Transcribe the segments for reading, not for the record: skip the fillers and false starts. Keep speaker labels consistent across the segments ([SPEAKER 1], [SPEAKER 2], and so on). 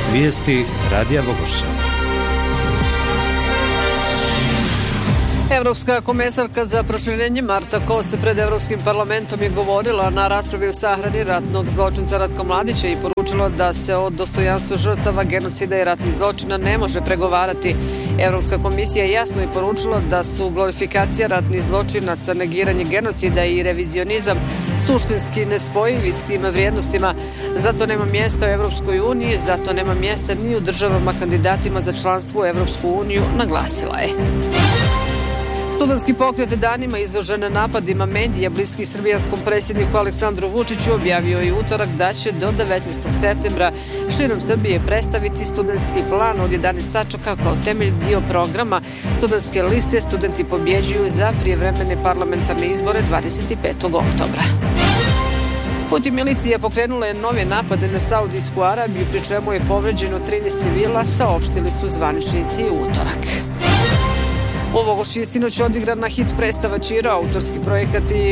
[SPEAKER 1] Vijesti Radija Vogošća.
[SPEAKER 2] Evropska komesarka za proširenje Marta Kos pred Evropskim parlamentom je govorila na raspravi u sahrani ratnog zločinca Ratka Mladića i poručila da se o dostojanstvu žrtava genocida i ratnih zločina ne može pregovarati. Evropska komisija jasno je poručila da su glorifikacija ratnih zločinaca, negiranje genocida i revizionizam suštinski nespojivi s tim vrijednostima. Zato nema mjesta u Evropskoj uniji, zato nema mjesta ni u državama kandidatima za članstvo u Evropsku uniju, naglasila je. Studentski pokret danima izložen napadima medija bliskih srbijanskom predsjedniku Aleksandru Vučiću objavio je utorak da će do 19. septembra širom Srbije predstaviti studentski plan od 11 tačaka kao temelj dio programa studentske liste Studenti pobjeđuju za prijevremene parlamentarne izbore 25. oktobra. Putin milicija pokrenula je nove napade na Saudijsku Arabiju, pri čemu je povređeno 13 civila, saopštili su zvaničnici u utorak. U Vogošći je sinoć odigrana hit predstava Čiro, autorski projekat i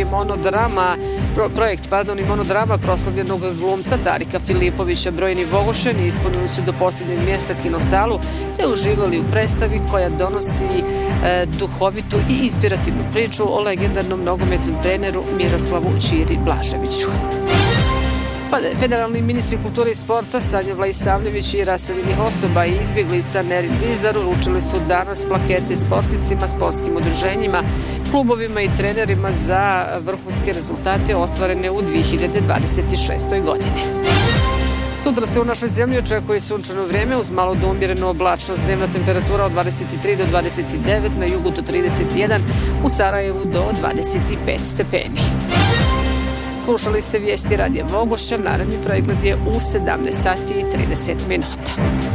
[SPEAKER 2] monodrama proslavljenog glumca Tarika Filipovića. Brojni Vogošćani ispunili su do posljednjeg mjesta kinosalu te uživali u predstavi koja donosi duhovitu i inspirativnu priču o legendarnom nogometnom treneru Miroslavu Ćiri Blaževiću. Federalni ministri kulture i sporta Sanja Vlaisavljević i raseljenih osoba i izbjeglica Nerin Dizdar uručili su danas plakete sportistima, sportskim udruženjima, klubovima i trenerima za vrhunske rezultate ostvarene u 2026. godini. Sutra se u našoj zemlji očekuje sunčano vrijeme uz malo do umjerenu oblačnost. Dnevna temperatura od 23 do 29, na jugu do 31, u Sarajevu do 25 stepeni. Slušali ste vijesti Radija Vogošća, naredni pregled je u 17 sati i 30 minuta.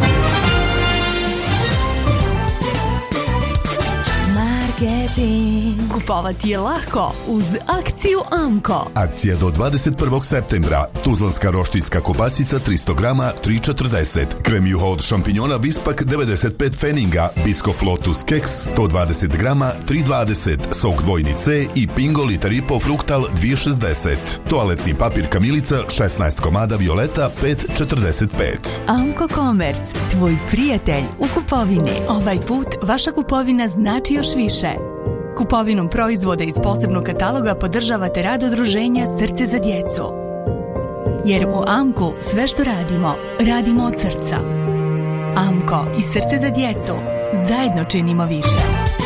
[SPEAKER 3] Kupovati je lako uz akciju Amko.
[SPEAKER 4] Akcija do 21. septembra. Tuzlanska roštiljska kobasica 300 grama 3,40. Krem juha od šampinjona Vispak 95 feninga. Biskof Lotus keks 120 grama 3,20. Sok dvojni C i Pingo litar i po fruktal 2,60. Toaletni papir Kamilica 16 komada violeta 5,45.
[SPEAKER 3] Amko Komerc, tvoj prijatelj u kupovini. Ovaj put vaša kupovina znači još više. Kupovinom proizvoda iz posebnog kataloga podržavate rad udruženja Srce za djecu. Jer u Amku sve što radimo, radimo od srca. Amko i Srce za djecu zajedno činimo više.